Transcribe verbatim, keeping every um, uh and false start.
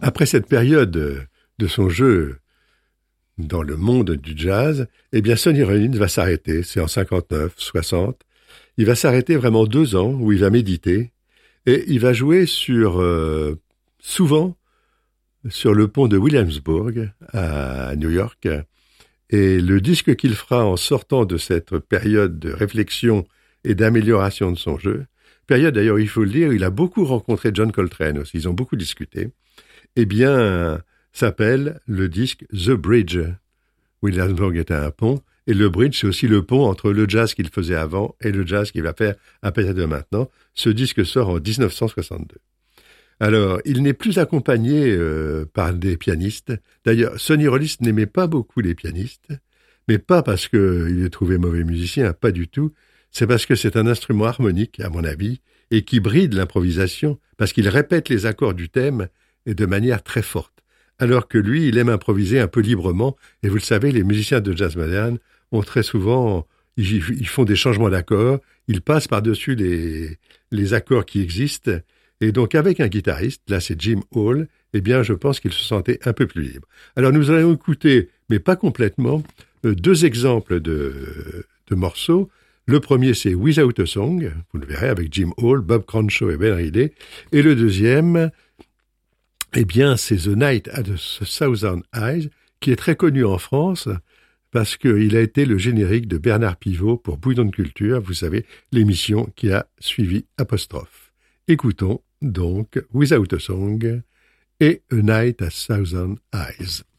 Après cette période de son jeu dans le monde du jazz, eh bien Sonny Rollins va s'arrêter, c'est en cinquante-neuf, soixante. Il va s'arrêter vraiment deux ans où il va méditer et il va jouer sur euh, souvent sur le pont de Williamsburg à New York. Et le disque qu'il fera en sortant de cette période de réflexion et d'amélioration de son jeu, période d'ailleurs, il faut le dire, il a beaucoup rencontré John Coltrane aussi, ils ont beaucoup discuté, eh bien, s'appelle le disque The Bridge. Williamsburg était un pont, et le bridge, c'est aussi le pont entre le jazz qu'il faisait avant et le jazz qu'il va faire à partir de maintenant. Ce disque sort en dix-neuf cent soixante-deux. Alors, il n'est plus accompagné euh, par des pianistes. D'ailleurs, Sonny Rollins n'aimait pas beaucoup les pianistes, mais pas parce qu'il les trouvait mauvais musiciens, pas du tout. C'est parce que c'est un instrument harmonique, à mon avis, et qui bride l'improvisation, parce qu'il répète les accords du thème et de manière très forte. Alors que lui, il aime improviser un peu librement, et vous le savez, les musiciens de jazz moderne ont très souvent, ils, ils font des changements d'accords, ils passent par-dessus les, les accords qui existent, et donc avec un guitariste, là c'est Jim Hall, eh bien je pense qu'il se sentait un peu plus libre. Alors nous allons écouter, mais pas complètement, deux exemples de, de morceaux. Le premier c'est Without a Song, vous le verrez, avec Jim Hall, Bob Crenshaw et Ben Riley, et le deuxième, eh bien c'est The Night at the Thousand Eyes, qui est très connu en France, parce qu'il a été le générique de Bernard Pivot pour Bouillon de Culture, vous savez, l'émission qui a suivi Apostrophe. Écoutons donc Without a Song et A Night at Thousand Eyes.